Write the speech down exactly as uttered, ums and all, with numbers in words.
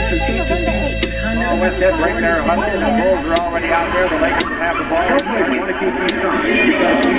Well, with this right there, Hudson, the Bulls are already out there. The Lakers have the ball. Want to keep these on.